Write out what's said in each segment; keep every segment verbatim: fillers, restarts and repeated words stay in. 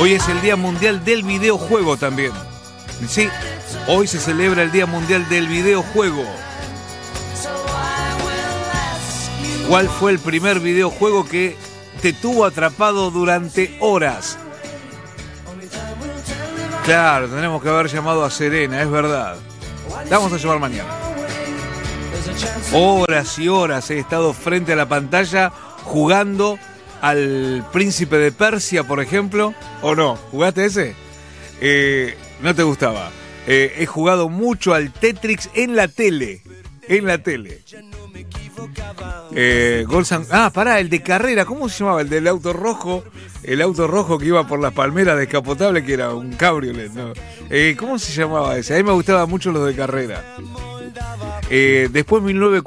Hoy es el Día Mundial del Videojuego también. Sí, hoy se celebra el Día Mundial del Videojuego. ¿Cuál fue el primer videojuego que te tuvo atrapado durante horas? Claro, tenemos que haber llamado a Serena, es verdad. La vamos a llamar mañana. Horas y horas he estado frente a la pantalla jugando al Príncipe de Persia, por ejemplo. ¿O no? ¿Jugaste ese? Eh, no te gustaba. Eh, he jugado mucho al Tetris en la tele. En la tele. Eh, Golsan... Ah, pará, el de carrera. ¿Cómo se llamaba? El del auto rojo. El auto rojo que iba por las palmeras descapotable, que era un cabriolet, ¿no? Eh, ¿Cómo se llamaba ese? A mí me gustaban mucho los de carrera. Eh, después mil novecientos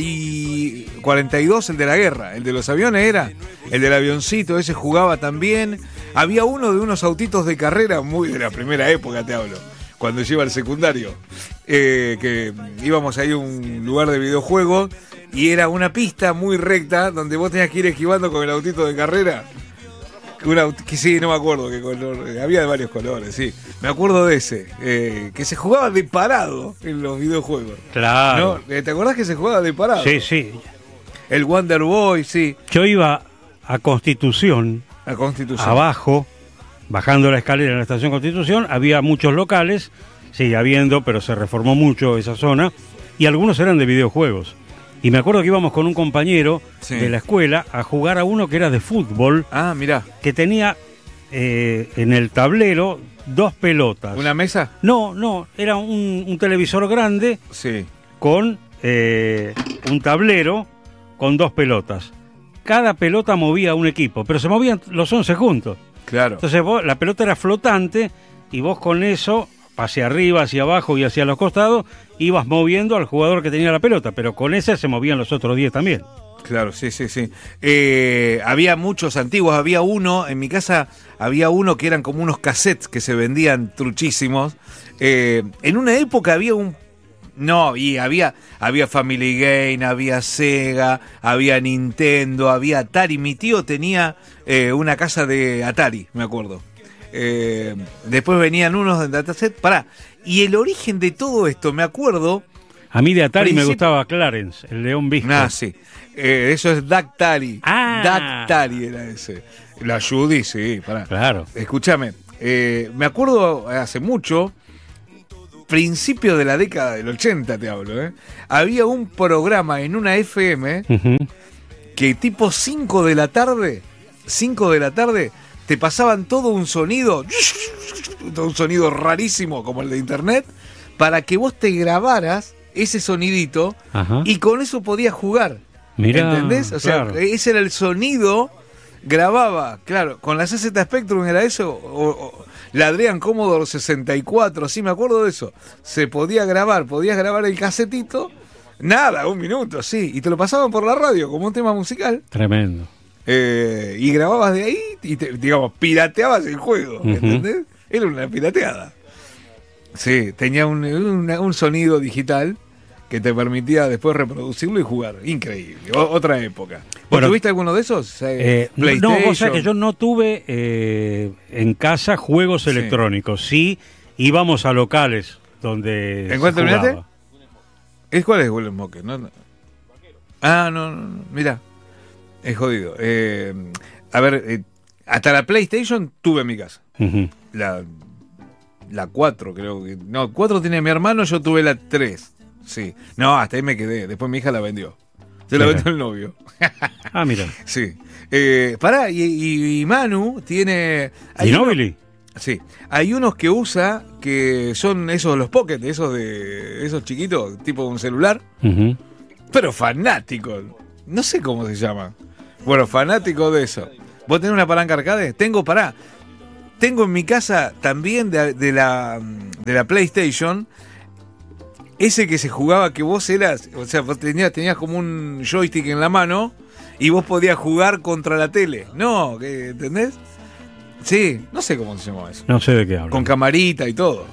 cuarenta y dos, el de la guerra, el de los aviones era, el del avioncito, ese jugaba también. Había uno de unos autitos de carrera, muy de la primera época te hablo, cuando yo iba al secundario, eh, que íbamos ahí a un lugar de videojuegos y era una pista muy recta donde vos tenías que ir esquivando con el autito de carrera. Una, que sí, no me acuerdo qué color, había de varios colores, sí. Me acuerdo de ese, eh, que se jugaba de parado en los videojuegos. Claro. ¿No? ¿Te acordás que se jugaba de parado? Sí, sí. El Wonder Boy, sí. Yo iba a Constitución, a Constitución, abajo, bajando la escalera en la estación Constitución, había muchos locales, sigue habiendo, pero se reformó mucho esa zona, y algunos eran de videojuegos. Y me acuerdo que íbamos con un compañero sí. de la escuela a jugar a uno que era de fútbol. Ah, mirá. Que tenía eh, en el tablero dos pelotas. ¿Una mesa? No, no, era un, un televisor grande sí. con eh, un tablero con dos pelotas. Cada pelota movía un equipo, pero se movían los once juntos. Claro. Entonces vos, la pelota era flotante y vos con eso, hacia arriba, hacia abajo y hacia los costados, ibas moviendo al jugador que tenía la pelota, pero con esa se movían los otros diez también. Claro, sí, sí, sí. Eh, había muchos antiguos, había uno, en mi casa había uno que eran como unos cassettes que se vendían truchísimos. Eh, en una época había un... No, y había, había Family Game, había Sega, había Nintendo, había Atari. Mi tío tenía eh, una casa de Atari, me acuerdo. Eh, después venían unos de dataset. Pará, y el origen de todo esto, me acuerdo. A mí de Atari principio... me gustaba Clarence, el León Visco. Ah, sí. Eh, eso es Dactari. Ah. Dactari era ese. La Judy, sí, pará. Claro. Escúchame, eh, me acuerdo hace mucho, principio de la década del ochenta te hablo, ¿eh? Había un programa en una F M uh-huh. que tipo cinco de la tarde, cinco de la tarde, te pasaban todo un sonido, todo un sonido rarísimo como el de internet, para que vos te grabaras ese sonidito Ajá. y con eso podías jugar. Mirá, ¿entendés? O sea, claro. ese era el sonido, grababa, claro, con la C Z Spectrum era eso, o, o la Adrian Commodore sesenta y cuatro, sí me acuerdo de eso. Se podía grabar, podías grabar el casetito, nada, un minuto, sí, y te lo pasaban por la radio como un tema musical. Tremendo. Eh, y grababas de ahí y, te, digamos, pirateabas el juego, Uh-huh. ¿entendés? Era una pirateada. Sí, tenía un, un, un sonido digital que te permitía después reproducirlo y jugar. Increíble. O, otra época. ¿Vos bueno, tuviste alguno de esos? Eh, no, vos sabés que yo no tuve eh, en casa juegos sí. electrónicos. Sí, íbamos a locales donde ¿En cuál terminaste? ¿Es cuál es Golden Mocker? ¿No? Ah, no, no, no. Mirá. Es jodido. Eh, a ver, eh, hasta la PlayStation tuve en mi casa. Uh-huh. La, la cuatro, creo que. No, cuatro tiene mi hermano, yo tuve la tres. Sí. No, hasta ahí me quedé. Después mi hija la vendió. Se la vendió el novio. Ah, mira. Sí. Eh, pará, y, y, y Manu tiene. ¿Y Nobili? Sí. Hay unos que usa que son esos, los Pocket, esos de. Esos chiquitos, tipo un celular. Uh-huh. Pero fanáticos. No sé cómo se llama. Bueno, fanático de eso. ¿Vos tenés una palanca arcade? Tengo, pará. Tengo en mi casa también de, de, la, de la PlayStation ese que se jugaba que vos eras, o sea, vos tenías, tenías como un joystick en la mano y vos podías jugar contra la tele. No, ¿entendés? Sí, no sé cómo se llama eso. No sé de qué hablo. Con camarita y todo.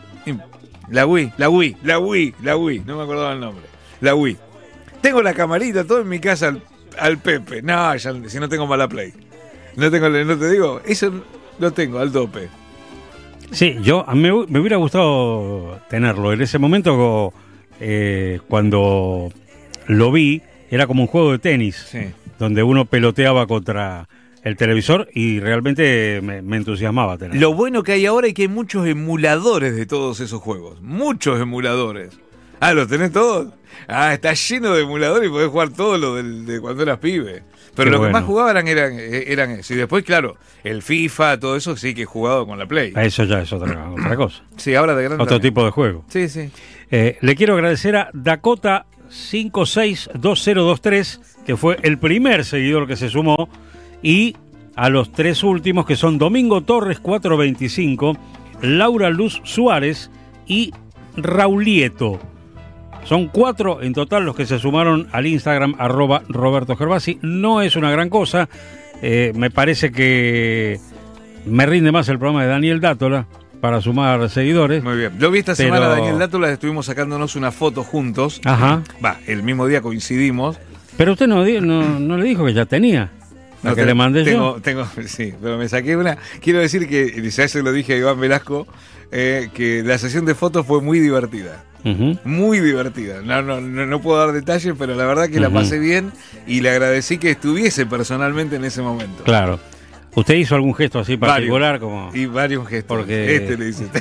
La Wii, la Wii, la Wii, la Wii. No me acordaba el nombre. La Wii. Tengo la camarita, todo en mi casa al, al Pepe. No, ya, si no tengo mala Play. No tengo, no te digo, eso lo tengo al tope. Sí, yo a mí me, me hubiera gustado tenerlo. En ese momento, eh, cuando lo vi, era como un juego de tenis, Sí. donde uno peloteaba contra el televisor y realmente me, me entusiasmaba tenerlo. Lo bueno que hay ahora es que hay muchos emuladores de todos esos juegos. Muchos emuladores. Ah, ¿los tenés todos? Ah, está lleno de emuladores y podés jugar todo lo del, de cuando eras pibe. Pero Qué lo bueno. que más jugaban eran, eran eso. Y después, claro, el FIFA, todo eso sí que he jugado con la Play. Eso ya es otra, otra cosa. Sí, ahora de grande. Otro también. tipo de juego. Sí, sí. Eh, le quiero agradecer a Dakota cinco seis dos cero dos tres, que fue el primer seguidor que se sumó, y a los tres últimos, que son Domingo Torres cuatrocientos veinticinco, Laura Luz Suárez y Raulieto. Son cuatro en total los que se sumaron al Instagram arroba Roberto Gervasi. No es una gran cosa. Eh, me parece que me rinde más el programa de Daniel Dátola para sumar seguidores. Muy bien. Yo vi esta Pero- semana a Daniel Dátola, estuvimos sacándonos una foto juntos. Ajá. Va, el mismo día coincidimos. Pero usted no, di- no, no le dijo que ya tenía. La No, que te- le mandé tengo, yo. Tengo, sí, pero me saqué una. Quiero decir que, ya se lo dije a Iván Velasco, eh, que la sesión de fotos fue muy divertida. Ujú. Muy divertida. No, no, no, no puedo dar detalles, pero la verdad que la Ujú. pasé bien y le agradecí que estuviese personalmente en ese momento. Claro. ¿Usted hizo algún gesto así particular? Como... Y varios gestos. Porque- Este le hice.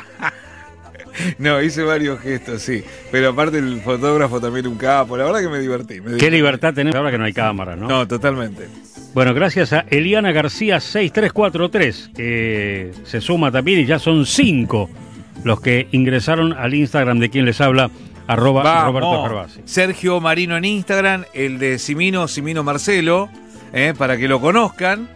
No, hice varios gestos, sí. Pero aparte el fotógrafo también un capo. La verdad que me divertí. me Qué divertí. libertad tenés ahora que no hay cámara, ¿no? No, totalmente. Bueno, gracias a Eliana García seis tres cuatro tres, que se suma también, y ya son cinco los que ingresaron al Instagram de quien les habla, arroba Vamos. Roberto Gervasi. Sergio Marino en Instagram, el de Simino, Simino Marcelo, eh, para que lo conozcan.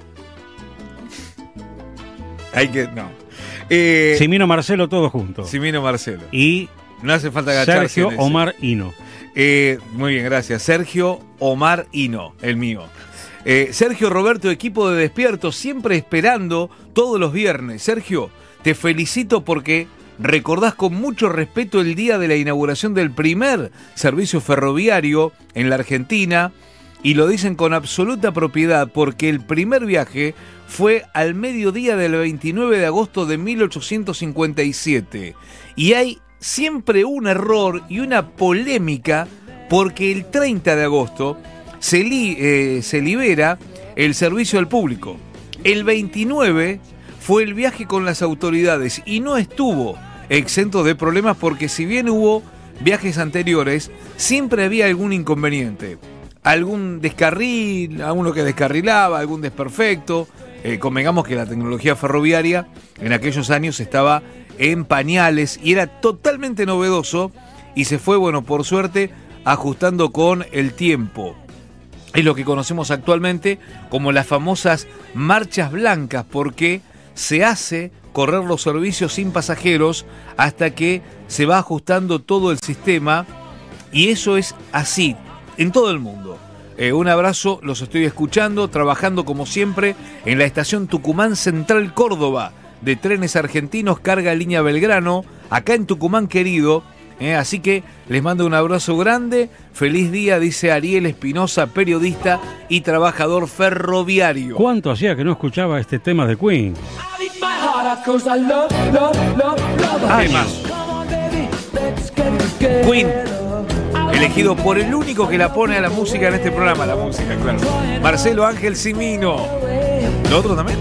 Hay que. No. Eh, Simino Marcelo, todos juntos. Simino Marcelo. Y No hace falta agacharse. Sergio en ese. Omar Hino. Eh, muy bien, gracias. Sergio Omar Hino, el mío. Eh, Sergio Roberto, equipo de Despierto, siempre esperando todos los viernes. Sergio, te felicito porque recordás con mucho respeto el día de la inauguración del primer servicio ferroviario en la Argentina, y lo dicen con absoluta propiedad porque el primer viaje fue al mediodía del veintinueve de agosto de mil ochocientos cincuenta y siete. Y hay siempre un error y una polémica porque el treinta de agosto se, li, eh, se libera el servicio al público. El veintinueve fue el viaje con las autoridades y no estuvo exento de problemas porque si bien hubo viajes anteriores, siempre había algún inconveniente. Algún descarril, alguno que descarrilaba, algún desperfecto. Eh, convengamos que la tecnología ferroviaria en aquellos años estaba en pañales y era totalmente novedoso y se fue, bueno, por suerte, ajustando con el tiempo. Es lo que conocemos actualmente como las famosas marchas blancas, porque se hace correr los servicios sin pasajeros hasta que se va ajustando todo el sistema, y eso es así en todo el mundo. Eh, un abrazo, los estoy escuchando, trabajando como siempre en la estación Tucumán Central Córdoba de Trenes Argentinos, carga línea Belgrano, acá en Tucumán querido. Eh, así que les mando un abrazo grande, feliz día, dice Ariel Espinosa, periodista y trabajador ferroviario. ¿Cuánto hacía que no escuchaba este tema de Queen? Además, Queen, elegido por el único que la pone a la música en este programa, la música, claro. Marcelo Ángel Simino. ¿Lo otro también?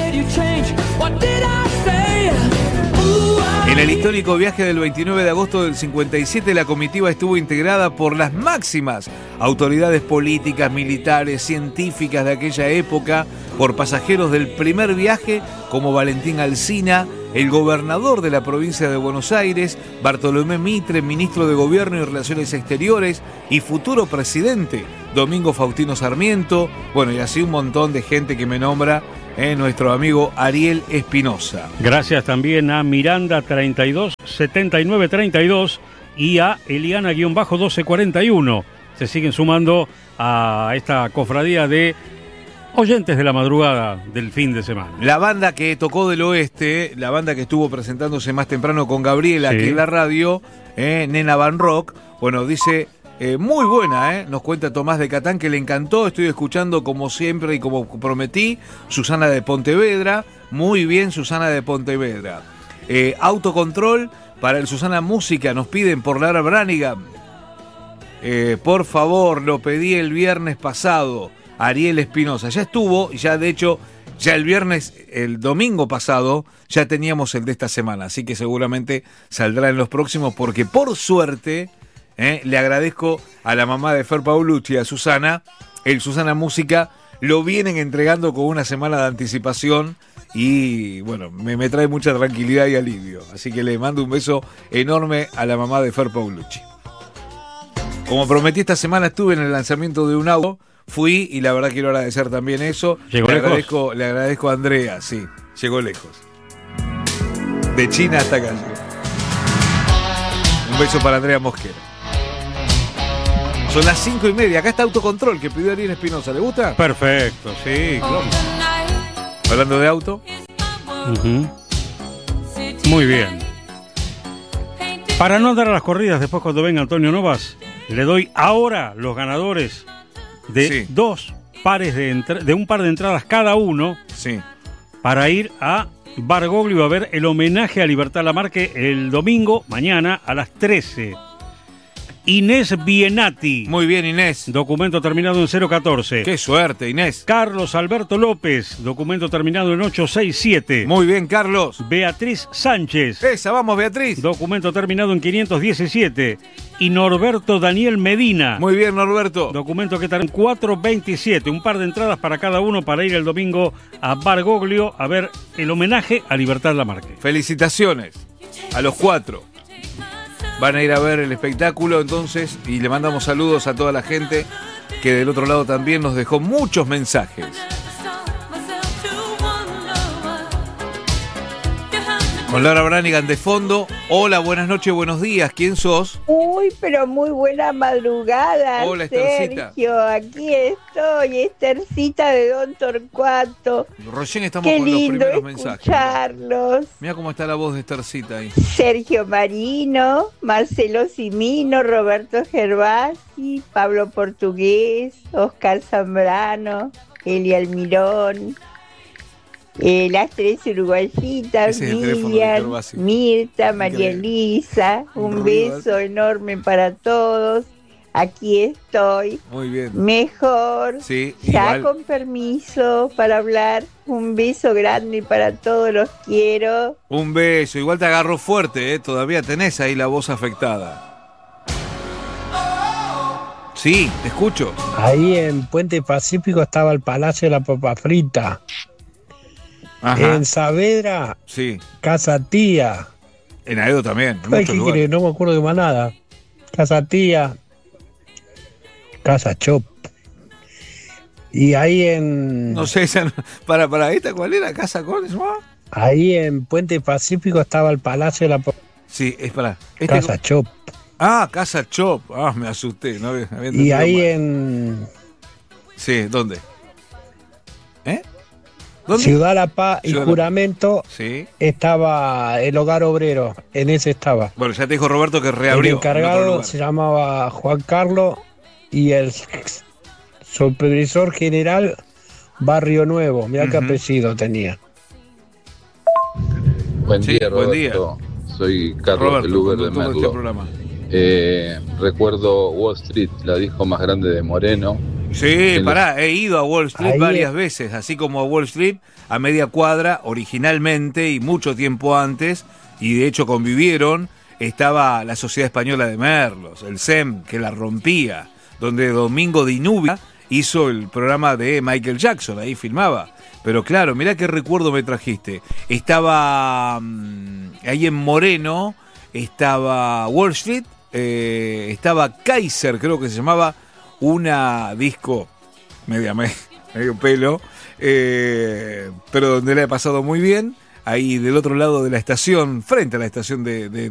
En el histórico viaje del veintinueve de agosto del cincuenta y siete, la comitiva estuvo integrada por las máximas autoridades políticas, militares, científicas de aquella época, por pasajeros del primer viaje como Valentín Alsina, el gobernador de la provincia de Buenos Aires, Bartolomé Mitre, ministro de Gobierno y Relaciones Exteriores y futuro presidente, Domingo Faustino Sarmiento, bueno, y así un montón de gente que me nombra eh, nuestro amigo Ariel Espinosa. Gracias también a Miranda treinta y dos setenta y nueve treinta y dos y a Eliana-doce cuarenta y uno. Se siguen sumando a esta cofradía de oyentes de la madrugada del fin de semana. La banda que tocó del oeste, la banda que estuvo presentándose más temprano con Gabriela, Sí. aquí en la radio, eh, Nena Van Rock, bueno, dice, eh, muy buena, eh, nos cuenta Tomás de Catán que le encantó, estoy escuchando como siempre y como prometí, Susana de Pontevedra, Muy bien, Susana de Pontevedra. Eh, autocontrol para el Susana Música. Nos piden por Lara Branigan. Eh, por favor, lo pedí el viernes pasado. Ariel Espinosa. Ya estuvo, y ya de hecho, ya el viernes, el domingo pasado, ya teníamos el de esta semana. Así que seguramente saldrá en los próximos, porque por suerte, eh, le agradezco a la mamá de Fer Paulucci, a Susana, el Susana Música, lo vienen entregando con una semana de anticipación. Y bueno, me, me trae mucha tranquilidad y alivio. Así que le mando un beso enorme a la mamá de Fer Paulucci. Como prometí, esta semana estuve en el lanzamiento de un auto. Fui y la verdad quiero agradecer también eso. ¿Llegó le lejos? agradezco, le agradezco a Andrea, sí, llegó lejos. De China hasta acá llegó. Un beso para Andrea Mosquera. Son las cinco y media. Acá está Autocontrol que pidió Ariel Espinosa. ¿Le gusta? Perfecto, sí, claro. Hablando de auto. Uh-huh. Muy bien. Para no andar a las corridas después cuando venga Antonio Novas, le doy ahora los ganadores de Sí. dos pares de, entra- de un par de entradas cada uno Sí. para ir a Bargoglio a ver el homenaje a Libertad Lamarque el domingo, mañana, a las trece. Inés Bienati. Muy bien, Inés. Documento terminado en cero catorce. Qué suerte, Inés. Carlos Alberto López. Documento terminado en ocho sesenta y siete. Muy bien, Carlos. Beatriz Sánchez. Esa, vamos, Beatriz. Documento terminado en quinientos diecisiete. Y Norberto Daniel Medina. Muy bien, Norberto. Documento que termina en cuatrocientos veintisiete. Un par de entradas para cada uno para ir el domingo a Bargoglio a ver el homenaje a Libertad Lamarque. Felicitaciones a los cuatro. Van a ir a ver el espectáculo entonces y le mandamos saludos a toda la gente que del otro lado también nos dejó muchos mensajes. Con Lara Branigan de fondo. Hola, buenas noches, buenos días. ¿Quién sos? Uy, pero muy buena madrugada, Hola, Estercita. Sergio. Aquí estoy, Estercita de Don Torcuato. Recién estamos Qué con los lindo primeros mensajes. escucharlos. Mira cómo está la voz de Estercita ahí. Sergio Marino, Marcelo Simino, Roberto Gervasi, Pablo Portugués, Oscar Zambrano, Elia Almirón, eh, las tres uruguayitas, Ese es el teléfono de Miriam, Gervasi. Mirta, María Increíble. Elisa, un Ruido. beso enorme para todos. Aquí estoy, Muy bien. mejor, Sí, ya igual. con permiso para hablar. Un beso grande para todos, los quiero. Un beso. Igual te agarró fuerte, ¿eh? Todavía tenés ahí la voz afectada. Sí, te escucho. Ahí en Puente Pacífico estaba el Palacio de la Papa Frita. Ajá. En Saavedra, Sí. Casa Tía. En Aedo también. En Ay, muchos ¿qué lugares. crees? No me acuerdo de más nada. Casa Tía. Casa Chop. Y ahí en No sé, esa no- para, para esta, ¿cuál era? ¿Casa con? ¿Se llamaba? ahí en Puente Pacífico estaba el Palacio de la Papa Sí, es para. Este Casa co- Chop. Ah, Casa Chop. Ah, me asusté. No había, había Y entendido ahí mal. en Sí, ¿dónde? ¿Eh? ¿Dónde? Ciudad La Paz y Ciudad La- Juramento Sí. estaba el Hogar Obrero. En ese estaba. Bueno, ya te dijo Roberto que El reabrió. en otro encargado lugar. se llamaba Juan Carlos y el supervisor general Barrio Nuevo. Mirá qué Ujú. apellido tenía. Buen Sí, día, buen Roberto. Soy Carlos Roberto, del Uber de conductor de este Merlo. programa. Eh, recuerdo Wall Street, la disco más grande de Moreno. Sí, En pará, he ido a Wall Street Ahí varias es. veces, así como a Wall Street, a media cuadra, originalmente y mucho tiempo antes, y de hecho convivieron, estaba la Sociedad Española de Merlos, el S E M, que la rompía, donde Domingo Dinubia hizo el programa de Michael Jackson, ahí filmaba. Pero claro, mirá qué recuerdo me trajiste. Estaba mm, ahí en Moreno, estaba Wall Street, eh, estaba Kaiser, creo que se llamaba, una disco media, me- medio pelo, eh, pero donde la he pasado muy bien, ahí del otro lado de la estación, frente a la estación de, de,